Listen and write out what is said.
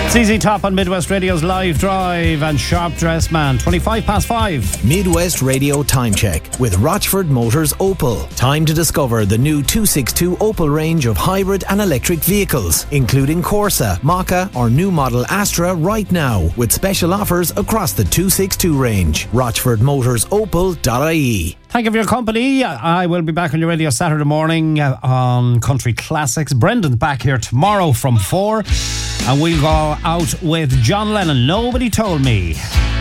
ZZ Top on Midwest Radio's Live Drive and Sharp Dressed Man, 5:25. Midwest Radio Time Check with Rochford Motors Opel. Time to discover the new 262 Opel range of hybrid and electric vehicles, including Corsa, Mokka or new model Astra right now, with special offers across the 262 range. RochfordMotorsOpel.ie. Thank you for your company. I will be back on your radio Saturday morning on Country Classics. Brendan's back here tomorrow from 4, and we'll go out with John Lennon. Nobody told me.